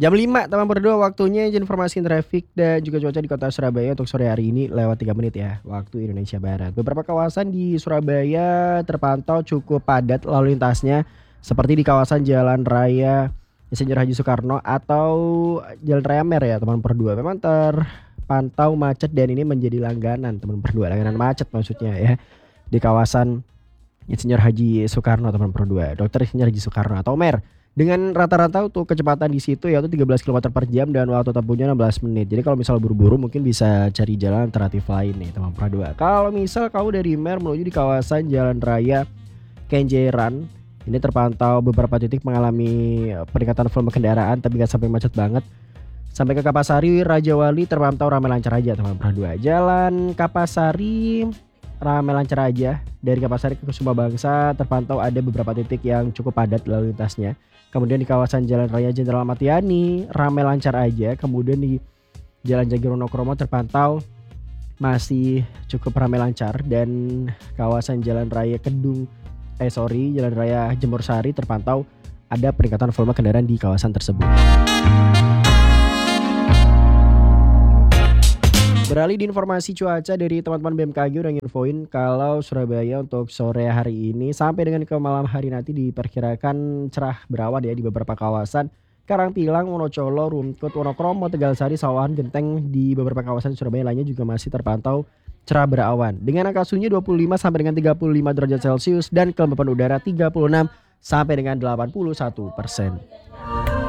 Jam 5 teman berdua waktunya informasi traffic dan juga cuaca di kota Surabaya untuk sore hari ini lewat 3 menit ya waktu Indonesia Barat. Beberapa kawasan di Surabaya terpantau cukup padat lalu lintasnya seperti di kawasan Jalan Raya Insinyur Haji Soekarno atau Jalan Raya Mer ya teman berdua. Memang terpantau macet dan ini menjadi langganan teman berdua, langganan macet maksudnya ya di kawasan Insinyur Haji Soekarno teman berdua. Dokter Insinyur Haji Soekarno atau Mer dengan rata-rata untuk kecepatan di situ yaitu 13 km per jam dan waktu tempuhnya 16 menit. Jadi kalau misal buru-buru mungkin bisa cari jalan alternatif lain nih teman Pradua. Kalau misal kamu dari Mer menuju di kawasan Jalan Raya Kenjeran, ini terpantau beberapa titik mengalami peningkatan volume kendaraan tapi nggak sampai macet banget. Sampai ke Kapasari Raja Wali terpantau ramai lancar aja teman Pradua. Jalan Kapasari ramai lancar aja. Dari Kapasari ke Kusuma Bangsa terpantau ada beberapa titik yang cukup padat lalu lintasnya. Kemudian di kawasan Jalan Raya Jenderal Ahmad Yani ramai lancar aja. Kemudian di Jalan Jagironokromo terpantau masih cukup ramai lancar. Dan kawasan Jalan Raya Jalan Raya Jemur Sari terpantau ada peningkatan volume kendaraan di kawasan tersebut. Beralih di informasi cuaca dari teman-teman BMKG udah nginfoin kalau Surabaya untuk sore hari ini sampai dengan ke malam hari nanti diperkirakan cerah berawan ya di beberapa kawasan. Karangpilang, Wonocolo, Rungkut, Wonokromo, Tegalsari, Sawahan, Genteng di beberapa kawasan Surabaya lainnya juga masih terpantau cerah berawan. Dengan angka suhunya 25 sampai dengan 35 derajat Celcius dan kelembapan udara 36 sampai dengan 81%.